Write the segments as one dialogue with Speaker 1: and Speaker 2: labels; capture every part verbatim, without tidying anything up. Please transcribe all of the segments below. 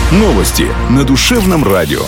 Speaker 1: Новости на Душевном радио.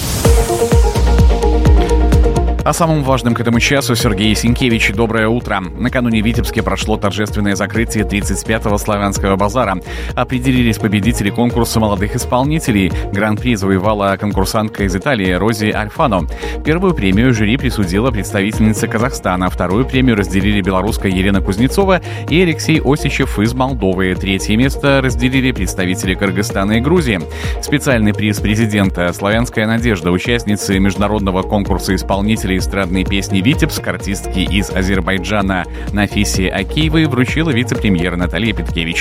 Speaker 2: О самом важном к этому часу Сергей Сенкевич. Доброе утро. Накануне в Витебске прошло торжественное закрытие тридцать пятого славянского базара. Определились победители конкурса молодых исполнителей. Гран-при завоевала конкурсантка из Италии Рози Альфано. Первую премию жюри присудила представительница Казахстана. Вторую премию разделили белорусская Елена Кузнецова и Алексей Осичев из Молдовы. Третье место разделили представители Кыргызстана и Грузии. Специальный приз президента «Славянская надежда» участницы международного конкурса исполнителей эстрадной песни «Витебск», артистки из Азербайджана Нафисе Акиевой вручила вице-премьер Наталья Петкевич.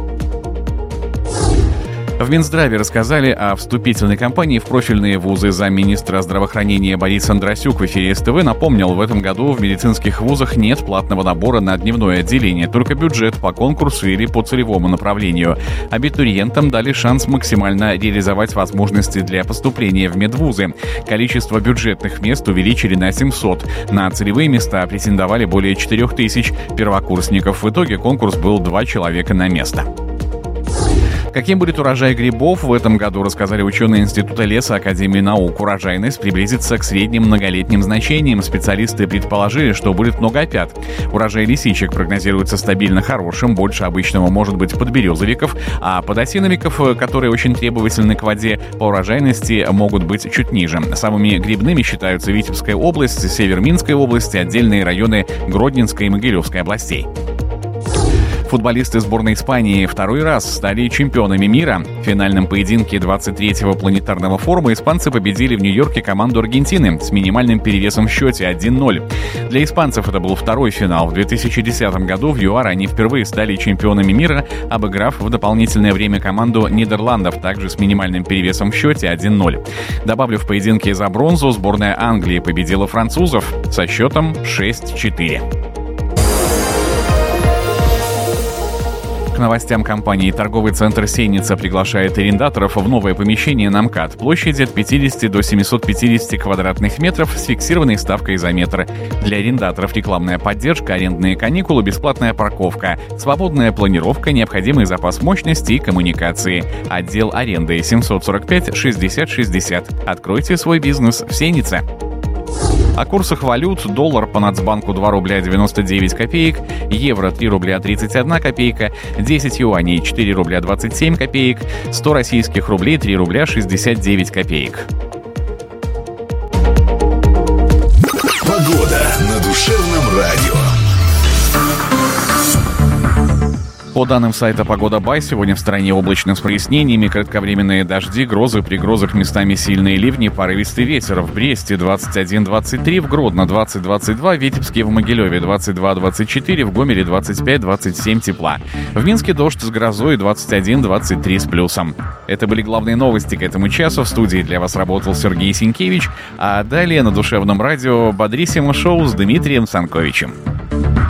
Speaker 2: В Минздраве рассказали о вступительной кампании в профильные вузы. Замминистра здравоохранения Борис Андросюк в эфире СТВ напомнил, в этом году в медицинских вузах нет платного набора на дневное отделение, только бюджет по конкурсу или по целевому направлению. Абитуриентам дали шанс максимально реализовать возможности для поступления в медвузы. Количество бюджетных мест увеличили на семьсот. На целевые места претендовали более четырех тысяч первокурсников. В итоге конкурс был два человека на место. Каким будет урожай грибов в этом году, рассказали ученые Института леса Академии наук. Урожайность приблизится к средним многолетним значениям. Специалисты предположили, что будет много опят. Урожай лисичек прогнозируется стабильно хорошим, больше обычного может быть подберезовиков, а подосиновиков, которые очень требовательны к воде, по урожайности могут быть чуть ниже. Самыми грибными считаются Витебская область, Северминская область, отдельные районы Гродненской и Могилевской областей. Футболисты сборной Испании второй раз стали чемпионами мира. В финальном поединке двадцать третьего планетарного форума испанцы победили в Нью-Йорке команду Аргентины с минимальным перевесом в счете один ноль. Для испанцев это был второй финал. В две тысячи десятом году в ЮАР они впервые стали чемпионами мира, обыграв в дополнительное время команду Нидерландов, также с минимальным перевесом в счете один ноль. Добавлю, в поединке за бронзу сборная Англии победила французов со счетом шесть четыре. К новостям компании торговый центр «Сенница» приглашает арендаторов в новое помещение на МКАД. Площадь от пятидесяти до семисот пятидесяти квадратных метров с фиксированной ставкой за метр. Для арендаторов рекламная поддержка, арендные каникулы, бесплатная парковка, свободная планировка, необходимый запас мощности и коммуникации. Отдел аренды семьсот сорок пять шестьдесят шестьдесят. Откройте свой бизнес в «Сеннице». О курсах валют: доллар по Нацбанку два рубля девяносто девять копеек, евро три рубля тридцать одна копейка, десять юаней четыре рубля двадцать семь копеек, сто российских рублей три рубля шестьдесят девять копеек.
Speaker 1: Погода на Душевном радио.
Speaker 2: По данным сайта «Погода Бай», сегодня в стране облачно с прояснениями, кратковременные дожди, грозы, при грозах местами сильные ливни, порывистый ветер. В Бресте двадцать один двадцать три, в Гродно двадцать двадцать два, в Витебске и в Могилеве двадцать два двадцать четыре, в Гомеле двадцать пять двадцать семь тепла. В Минске дождь с грозой двадцать один двадцать три с плюсом. Это были главные новости к этому часу. В студии для вас работал Сергей Сенкевич, а далее на Душевном радио «Бодрисимо шоу» с Дмитрием Санковичем.